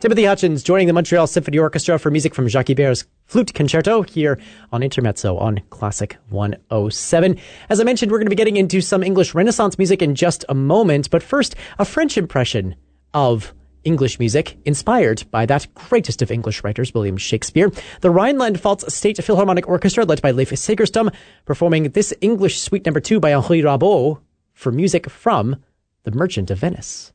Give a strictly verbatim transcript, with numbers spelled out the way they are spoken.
Timothy Hutchins joining the Montreal Symphony Orchestra for music from Jacques Ibert's Flute Concerto here on Intermezzo on Classic one oh seven. As I mentioned, we're going to be getting into some English Renaissance music in just a moment, but first, a French impression of English music inspired by that greatest of English writers, William Shakespeare. The Rhineland-Pfalz State Philharmonic Orchestra, led by Leif Segerstam, performing this English Suite Number two by Henri Rabault for music from The Merchant of Venice.